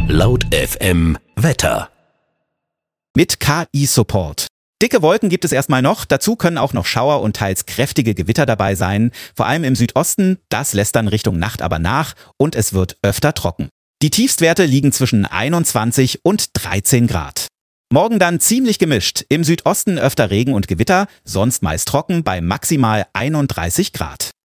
Laut FM Wetter. Mit KI-Support. Dicke Wolken gibt es erstmal noch, dazu können auch noch Schauer und teils kräftige Gewitter dabei sein. Vor allem im Südosten, das lässt dann Richtung Nacht aber nach und es wird öfter trocken. Die Tiefstwerte liegen zwischen 21 und 13 Grad. Morgen dann ziemlich gemischt, im Südosten öfter Regen und Gewitter, sonst meist trocken bei maximal 31 Grad.